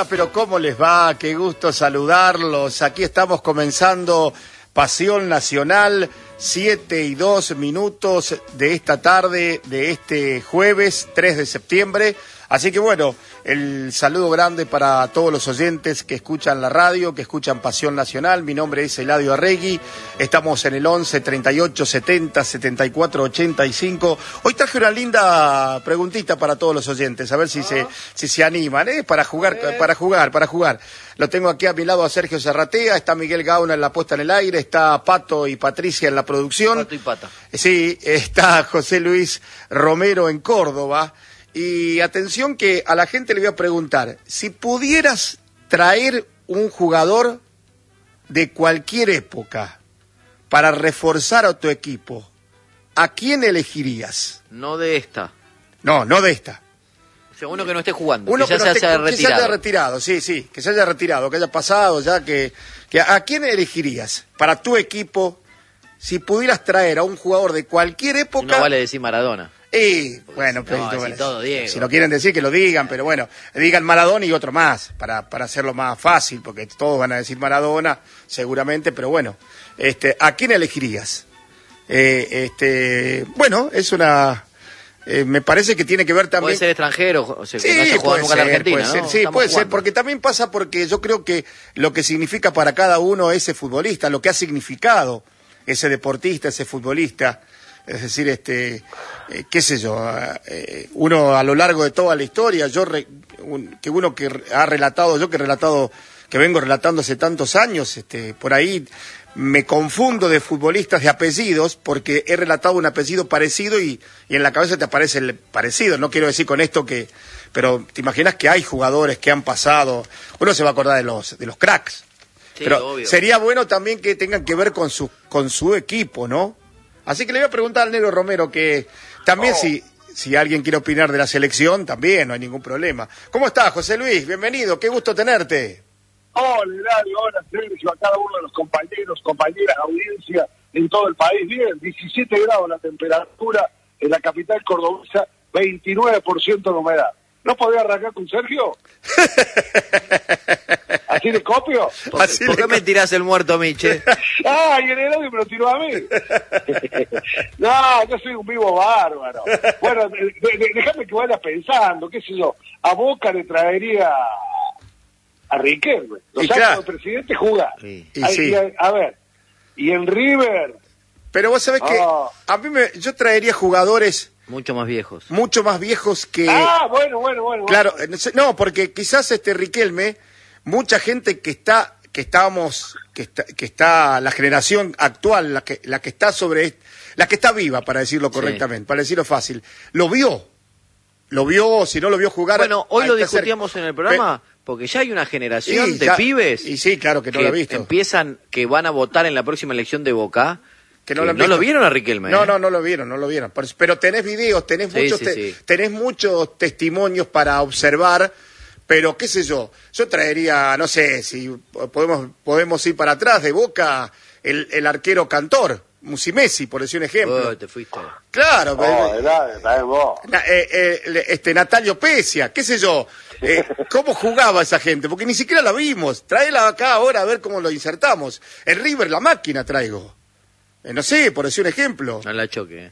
Hola, pero ¿cómo les va? Qué gusto saludarlos. Aquí estamos comenzando Pasión Nacional, 7:02 de esta tarde, de este jueves 3 de septiembre. Así que bueno, el saludo grande para todos los oyentes que escuchan la radio, que escuchan Pasión Nacional. Mi nombre es Eladio Arregui. Estamos en el 11 38 70 74 85. Hoy traje una linda preguntita para todos los oyentes, a ver si se animan, para jugar. Lo tengo aquí a mi lado a Sergio Serratea, está Miguel Gauna en la puesta en el aire, está Pato y Patricia en la producción. Pato y Pata. Sí, está José Luis Romero en Córdoba. Y atención que a la gente le voy a preguntar, si pudieras traer un jugador de cualquier época para reforzar a tu equipo, ¿a quién elegirías? No de esta. No de esta. O sea, uno que no esté jugando, Uno que ya se haya retirado. Que se haya retirado, sí, que se haya retirado, que haya pasado ya, que ¿a quién elegirías para tu equipo si pudieras traer a un jugador de cualquier época? No vale decir Maradona. Bueno, si no, bueno, todo Diego. Si lo quieren decir, que lo digan, pero bueno, digan Maradona y otro más, para hacerlo más fácil, porque todos van a decir Maradona, seguramente, pero bueno, ¿a quién elegirías? Bueno, es una... me parece que tiene que ver también... Puede ser extranjero, o sea, que sí, no haya jugado nunca en la Argentina, puede ser, ¿no? sí, Estamos puede ser, jugando. porque también pasa porque yo creo que lo que significa para cada uno ese futbolista, lo que ha significado ese deportista, ese futbolista... Es decir, qué sé yo, uno a lo largo de toda la historia, que vengo relatando hace tantos años, por ahí me confundo de futbolistas de apellidos porque he relatado un apellido parecido y en la cabeza te aparece el parecido. No quiero decir con esto pero te imaginas que hay jugadores que han pasado, uno se va a acordar de los cracks, Sí, pero obvio. sería bueno también que tengan que ver con su equipo, ¿no? Así que le voy a preguntar al Negro Romero que también si alguien quiere opinar de la selección, también no hay ningún problema. ¿Cómo estás, José Luis? Bienvenido, qué gusto tenerte. Hola, Eladio, hola, Sergio, a cada uno de los compañeros, compañeras, audiencia en todo el país. Bien, 17 grados la temperatura en la capital cordobesa, 29% de humedad. ¿No podía arrancar con Sergio? ¿Así de copio? ¿Por qué me tirás el muerto a mí, che? ¡Ay, el Eladio me lo tiró a mí! No, yo soy un vivo bárbaro. Bueno, déjame que vaya pensando, qué sé yo. A Boca le traería a Riquelme. Los años claro. del presidente juega. Sí. Sí. A ver, y en River... Pero vos sabés que a mí yo traería jugadores Mucho más viejos. mucho más viejos que... bueno. Claro, no, porque quizás Riquelme, mucha gente que está la generación actual, la que está viva, para decirlo correctamente, para decirlo fácil, lo vio, si no lo vio jugar. Bueno, hoy lo hay que hacer- discutíamos en el programa, porque ya hay una generación Y de ya- pibes y sí, claro que no lo he visto. que van a votar en la próxima elección de Boca, Que que lo han no lo visto. vieron a Riquelme. No lo vieron. Pero tenés videos, tenés muchos testimonios para observar, pero qué sé yo traería, no sé, si podemos ir para atrás de Boca, el arquero Cantor, Musimesi, por decir un ejemplo. Te fuiste. Claro, Eladio, está vos. Natalio Pesia, qué sé yo, cómo jugaba esa gente, porque ni siquiera la vimos. Tráela acá ahora a ver cómo lo insertamos. En River la máquina traigo. No sé, por decir un ejemplo. No la choque.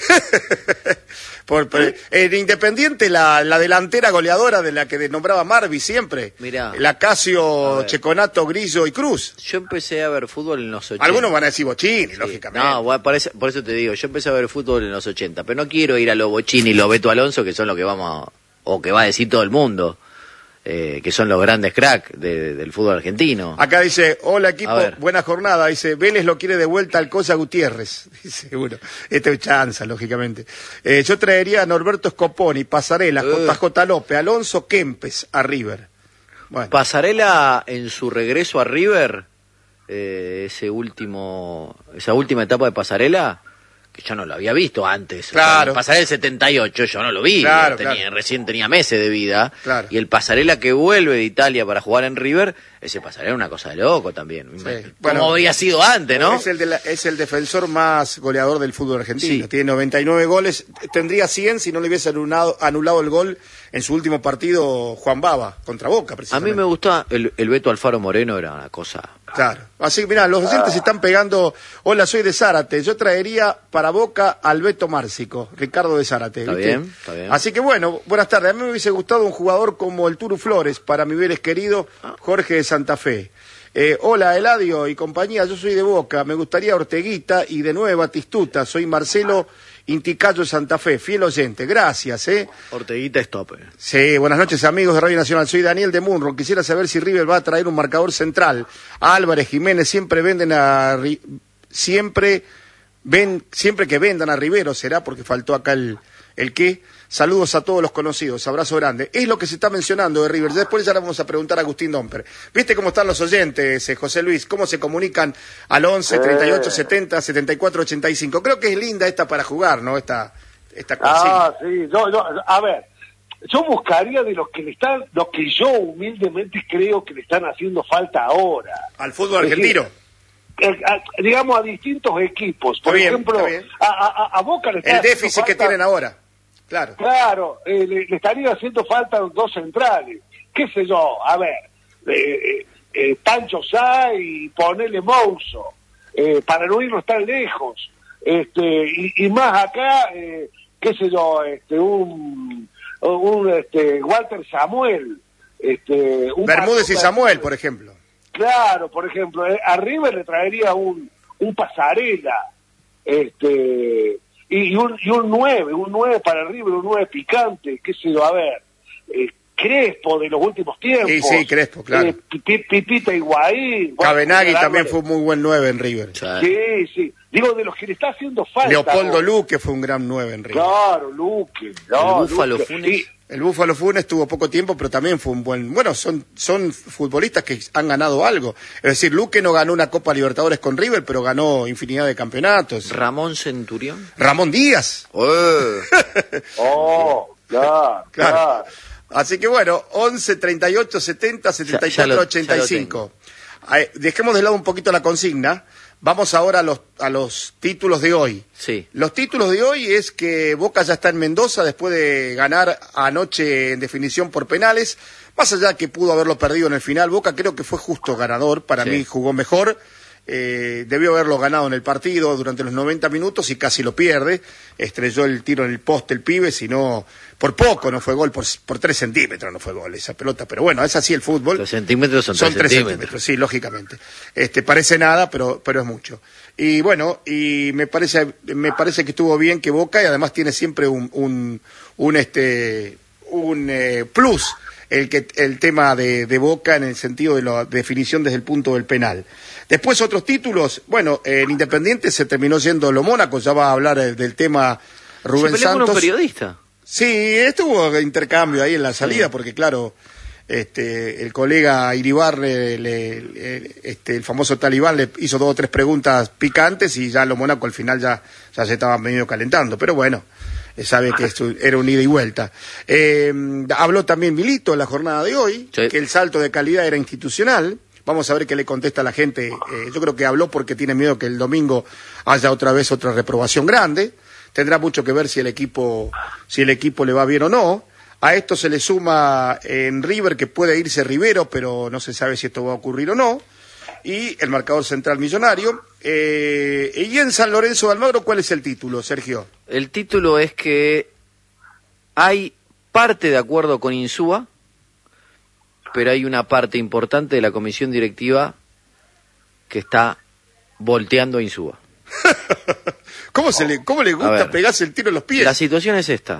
En Independiente, la delantera goleadora de la que nombraba Marvi siempre. Mirá. La Casio, A ver. Checonato, Grillo y Cruz. Yo empecé a ver fútbol en los 80. Algunos van a decir Bochini, Sí. lógicamente. No, bueno, por eso te digo, yo empecé a ver fútbol en los 80, pero no quiero ir a los Bochini y los Beto Alonso, que son lo que o que va a decir todo el mundo, que son los grandes cracks del fútbol argentino. Acá dice, hola equipo, A ver. buena jornada. Dice, Vélez lo quiere de vuelta al Cosa Gutiérrez. Dice uno, es chanza, lógicamente. Yo traería a Norberto Scoponi, Pasarela, JJ López, Alonso Kempes a River. Bueno, Pasarela en su regreso a River, esa última etapa de Pasarela, que yo no lo había visto antes. Claro. El Pasarela del 78 yo no lo vi, Claro, recién tenía meses de vida. Claro. Y el Pasarela que vuelve de Italia para jugar en River, ese Pasarela es una cosa de loco también. Sí. Como Bueno, había sido antes, ¿no? Es el defensor más goleador del fútbol argentino. Sí. Tiene 99 goles. Tendría 100 si no le hubiese anulado el gol en su último partido Juan Baba contra Boca, A precisamente. mí me gusta el Beto Alfaro Moreno, era una cosa... Claro. Así que mirá, los oyentes se están pegando. Hola, soy de Zárate. Yo traería para Boca al Beto Márcico, Ricardo de Zárate. Está ¿viste? bien, está bien. Así que bueno, buenas tardes. A mí me hubiese gustado un jugador como el Turu Flores para mi Vélez querido Jorge de Santa Fe. Hola, Eladio y compañía, yo soy de Boca. Me gustaría Orteguita y de nuevo Batistuta. Soy Marcelo Inticayo de Santa Fe, fiel oyente. Gracias, Orteguita es tope. Sí, buenas noches amigos de Radio Nacional, soy Daniel de Munro, quisiera saber si River va a traer un marcador central. Álvarez, Jiménez siempre que vendan a Rivero, será porque faltó acá el qué. Saludos a todos los conocidos, abrazo grande. Es lo que se está mencionando de River, después ya le vamos a preguntar a Agustín Domper. ¿Viste cómo están los oyentes, José Luis? ¿Cómo se comunican al 11, 38, 70, 74, 85? Creo que es linda esta para jugar, ¿no? Esta consigna. Sí, a ver, yo buscaría de los que yo humildemente creo que le están haciendo falta ahora. Al fútbol argentino. Digamos a distintos equipos. Por Está bien, ejemplo, está bien. a Boca le está El déficit haciendo que falta, tienen ahora. Claro. Claro, le estaría haciendo falta dos centrales. ¿Qué sé yo? A ver, Pancho Sá y ponerle Mouso, para no irnos tan lejos. Y más acá, qué sé yo, un Walter Samuel. Bermúdez y Samuel, por ejemplo. Claro, por ejemplo, a River le traería un Pasarela, y un 9 para River, un 9 picante, qué sé yo, a ver, Crespo de los últimos tiempos. Sí, Crespo, claro. Pipita Higuaín. Cabenagui también fue un muy buen 9 en River. Sí. Digo, de los que le está haciendo falta. Leopoldo Luque fue un gran 9 en River. Claro, Luque. El Búfalo Funes. El Búfalo Funes tuvo poco tiempo, pero también fue un buen... Bueno, son futbolistas que han ganado algo. Es decir, Luque no ganó una Copa Libertadores con River, pero ganó infinidad de campeonatos. Ramón Centurión. Ramón Díaz. Claro. Así que bueno, 11, 38, 70, 74, 85. Dejemos de lado un poquito la consigna. Vamos ahora a los títulos de hoy. Sí. Los títulos de hoy es que Boca ya está en Mendoza después de ganar anoche en definición por penales. Más allá que pudo haberlo perdido en el final, Boca creo que fue justo ganador. Para mí jugó mejor. Debió haberlo ganado en el partido durante los 90 minutos y casi lo pierde. Estrelló el tiro en el poste el pibe, sino por poco no fue gol, por 3 centímetros no fue gol esa pelota. Pero bueno, es así el fútbol. Los centímetros son 3 centímetros. Sí, lógicamente. Parece nada, pero es mucho. Y bueno, y me parece que estuvo bien que Boca, y además tiene siempre un plus el tema de Boca en el sentido de la definición desde el punto del penal. Después otros títulos, bueno, en Independiente se terminó yendo lo Mónaco, ya va a hablar del tema Rubén ¿Se peleó Santos. con un periodista? Sí, estuvo intercambio ahí en la salida, porque claro, el colega Iribarre, el famoso talibán, le hizo 2 o 3 preguntas picantes y ya lo Mónaco al final ya se estaba medio calentando, pero bueno. Sabe que esto era un ida y vuelta. Habló también Milito en la jornada de hoy, que el salto de calidad era institucional. Vamos a ver qué le contesta a la gente. Yo creo que habló porque tiene miedo que el domingo haya otra vez otra reprobación grande. Tendrá mucho que ver si el equipo le va bien o no. A esto se le suma en River que puede irse Rivero, pero no se sabe si esto va a ocurrir o no. Y el marcador central Millonario. Y en San Lorenzo de Almagro, ¿cuál es el título, Sergio? El título es que hay parte de acuerdo con Insúa, pero hay una parte importante de la comisión directiva que está volteando a Insúa. ¿Cómo le gusta pegarse el tiro en los pies? La situación es esta.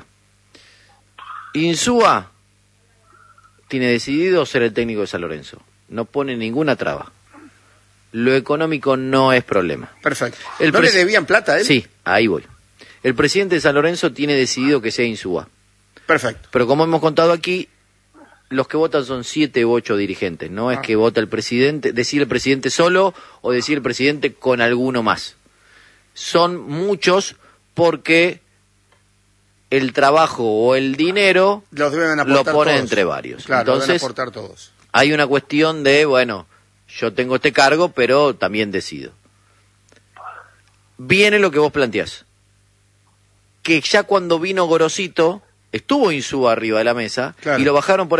Insúa tiene decidido ser el técnico de San Lorenzo. No pone ninguna traba. Lo económico no es problema. Perfecto. ¿No le debían plata a él? Sí, ahí voy. El presidente de San Lorenzo tiene decidido que sea Insúa. Perfecto. Pero como hemos contado aquí, los que votan son 7 u 8 dirigentes. No es que vota el presidente, decir el presidente solo o decir el presidente con alguno más. Son muchos porque el trabajo o el dinero Los deben lo aportar pone todos. entre varios. Claro, lo deben Entonces, aportar todos. hay una cuestión de, bueno, yo tengo este cargo, pero también decido. Viene lo que vos planteás. Que ya cuando vino Gorosito, estuvo Insúa arriba de la mesa, Claro. y lo bajaron por